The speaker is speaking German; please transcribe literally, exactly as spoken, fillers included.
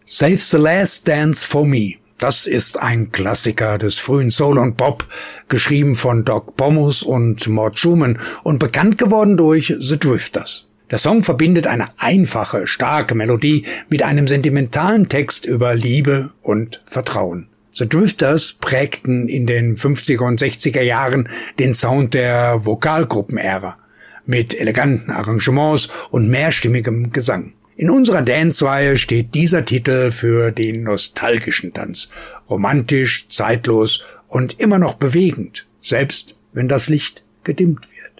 Save the Last Dance for Me. Das ist ein Klassiker des frühen Soul und Pop, geschrieben von Doc Pomus und Mort Schumann und bekannt geworden durch The Drifters. Der Song verbindet eine einfache, starke Melodie mit einem sentimentalen Text über Liebe und Vertrauen. The Drifters prägten in den fünfziger und sechziger Jahren den Sound der Vokalgruppenära mit eleganten Arrangements und mehrstimmigem Gesang. In unserer Dance-Reihe steht dieser Titel für den nostalgischen Tanz. Romantisch, zeitlos und immer noch bewegend, selbst wenn das Licht gedimmt wird.